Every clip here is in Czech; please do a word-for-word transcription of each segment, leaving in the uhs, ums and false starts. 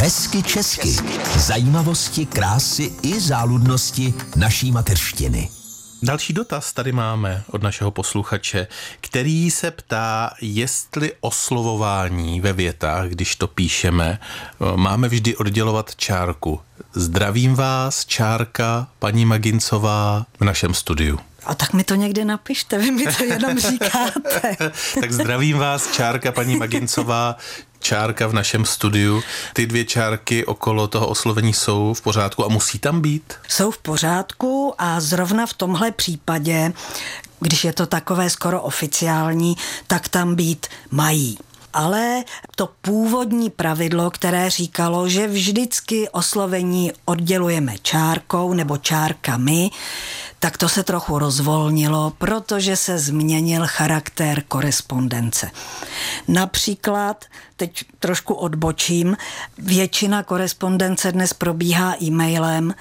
Hezky česky. Zajímavosti, krásy i záludnosti naší mateřštiny. Další dotaz tady máme od našeho posluchače, který se ptá, jestli oslovování ve větách, když to píšeme, máme vždy oddělovat čárku. Zdravím vás, čárka, paní Magincová v našem studiu. A tak mi to někde napište, vy mi to jenom říkáte. Tak zdravím vás, čárka, paní Magincová, čárka v našem studiu. Ty dvě čárky okolo toho oslovení jsou v pořádku a musí tam být? Jsou v pořádku a zrovna v tomhle případě, když je to takové skoro oficiální, tak tam být mají. Ale to původní pravidlo, které říkalo, že vždycky oslovení oddělujeme čárkou nebo čárkami, tak to se trochu rozvolnilo, protože se změnil charakter korespondence. Například, teď trošku odbočím, většina korespondence dnes probíhá e-mailem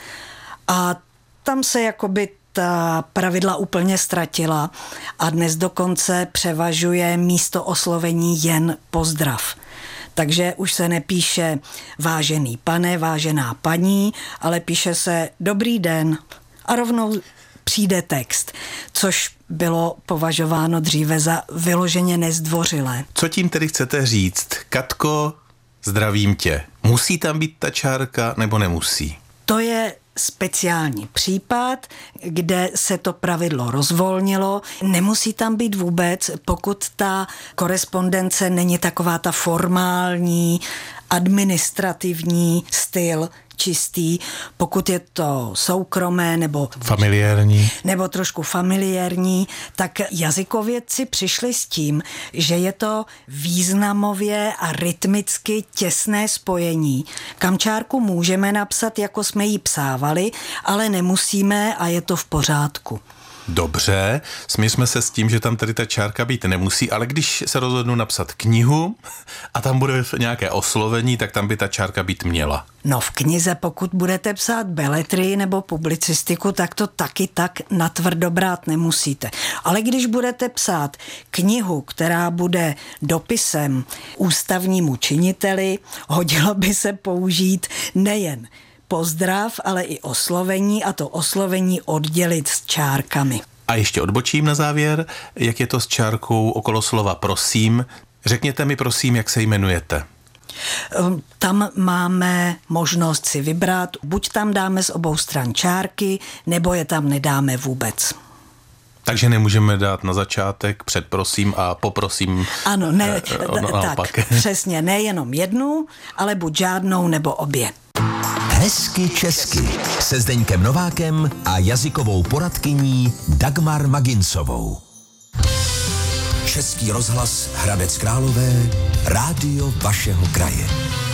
a tam se jakoby ta pravidla úplně ztratila a dnes dokonce převažuje místo oslovení jen pozdrav. Takže už se nepíše vážený pane, vážená paní, ale píše se dobrý den a rovnou přijde text, což bylo považováno dříve za vyloženě nezdvořilé. Co tím tedy chcete říct? Katko, zdravím tě. Musí tam být ta čárka nebo nemusí? To je speciální případ, kde se to pravidlo rozvolnilo. Nemusí tam být vůbec, pokud ta korespondence není taková ta formální, administrativní styl, čistý, pokud je to soukromé nebo familiární, nebo trošku familiární, tak jazykovědci přišli s tím, že je to významově a rytmicky těsné spojení. Kam čárku můžeme napsat, jako jsme ji psávali, ale nemusíme a je to v pořádku. Dobře, směřme se s tím, že tam tady ta čárka být nemusí, ale když se rozhodnu napsat knihu a tam bude nějaké oslovení, tak tam by ta čárka být měla. No v knize, pokud budete psát beletrii nebo publicistiku, tak to taky tak natvrdo brát nemusíte. Ale když budete psát knihu, která bude dopisem ústavnímu činiteli, hodilo by se použít nejen pozdrav, ale i oslovení a to oslovení oddělit s čárkami. A ještě odbočím na závěr, jak je to s čárkou okolo slova prosím. Řekněte mi prosím, jak se jmenujete. Tam máme možnost si vybrat, buď tam dáme z obou stran čárky, nebo je tam nedáme vůbec. Takže nemůžeme dát na začátek před prosím a poprosím. Ano, ne, eh, ono, tak, přesně, nejenom jednu, ale buď žádnou nebo obě. Hezky česky se Zdeňkem Novákem a jazykovou poradkyní Dagmar Magincovou. Český rozhlas Hradec Králové, rádio vašeho kraje.